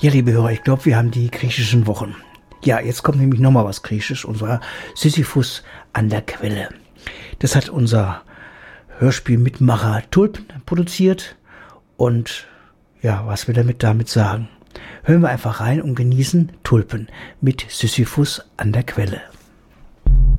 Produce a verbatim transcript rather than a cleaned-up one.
Ja, liebe Hörer, ich glaube, wir haben die griechischen Wochen. Ja, jetzt kommt nämlich nochmal was Griechisch, und zwar Sisyphus an der Quelle. Das hat unser Hörspielmitmacher Tulpen produziert. Und ja, was will er damit damit sagen? Hören wir einfach rein und genießen Tulpen mit Sisyphus an der Quelle.